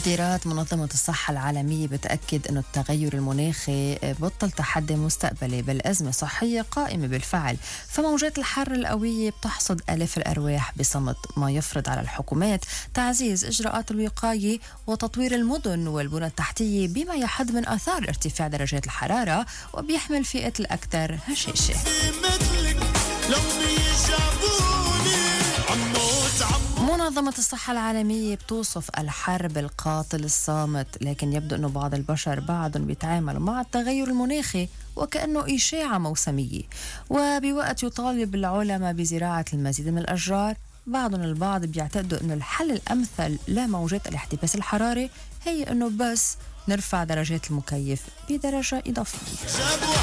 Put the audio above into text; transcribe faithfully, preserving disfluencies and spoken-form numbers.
تقديرات منظمة الصحة العالمية بتأكد أن التغير المناخي بطل تحدي مستقبلي بل أزمة صحية قائمة بالفعل. فموجات الحر القوية بتحصد آلاف الأرواح بصمت، ما يفرض على الحكومات تعزيز إجراءات الوقاية وتطوير المدن والبنى التحتية بما يحد من آثار ارتفاع درجات الحرارة وبيحمل فئة الأكثر هشاشة. منظمة الصحة العالمية بتوصف الحر بالقاتل الصامت، لكن يبدو أنه بعض البشر بعضهم بيتعاملوا مع التغير المناخي وكأنه إشاعة موسمية. وبوقت يطالب العلماء بزراعة المزيد من الأشجار، بعضهم البعض بيعتقدوا أنه الحل الأمثل لموجات الاحتباس الحراري هي أنه بس نرفع درجات المكيف بدرجة إضافية.